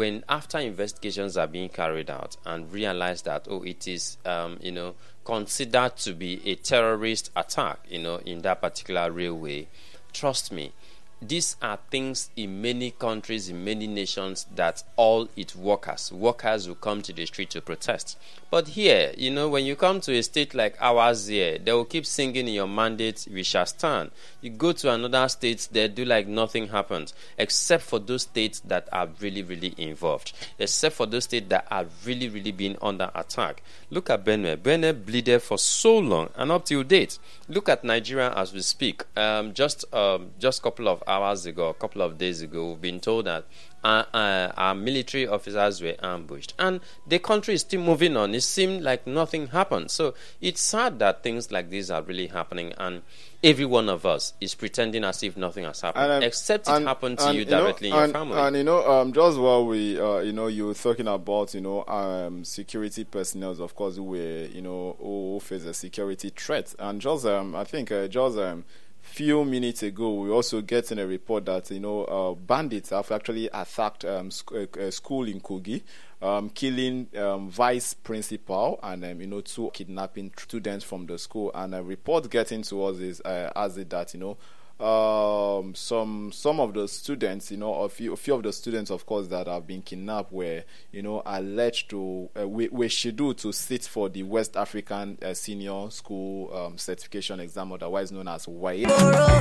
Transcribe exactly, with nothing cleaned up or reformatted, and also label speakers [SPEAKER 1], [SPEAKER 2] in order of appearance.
[SPEAKER 1] when after investigations are being carried out and realize that, oh, it is, um, you know, considered to be a terrorist attack, you know, in that particular railway, trust me, these are things in many countries, in many nations, that all its workers, workers will come to the street to protest. But here, you know, when you come to a state like ours here, they will keep singing in your mandate, we shall stand. You go to another state, they do like nothing happens, except for those states that are really, really involved, except for those states that are really, really being under attack. Look at Benue. Benue bleeded for so long and up till date. Look at Nigeria as we speak. Um, just um, just a couple of hours ago, a couple of days ago, we've been told that uh, uh, our military officers were ambushed. And the country is still moving on. It seemed like nothing happened. So it's sad that things like this are really happening. And every one of us is pretending as if nothing has happened, and, um, except it
[SPEAKER 2] and,
[SPEAKER 1] happened to
[SPEAKER 2] and,
[SPEAKER 1] you
[SPEAKER 2] you know,
[SPEAKER 1] directly in
[SPEAKER 2] and,
[SPEAKER 1] your family.
[SPEAKER 2] And, you know, um, just while we, uh, you know, you were talking about, you know, um, security personnel, of course, who were, you know, who face a security threat. And just, um, I think, uh, just, um, few minutes ago, we also getting a report that, you know, uh, bandits have actually attacked um, sc- a, a school in Kogi, um, killing um, vice principal and, um, you know, two kidnapping students from the school. And a report getting to us is uh, as it that, you know, um, some some of the students, you know, a few, a few of the students, of course, that have been kidnapped were, you know, alleged to, uh, were, were scheduled to sit for the West African uh, Senior School um, Certification Exam, otherwise known as W A E.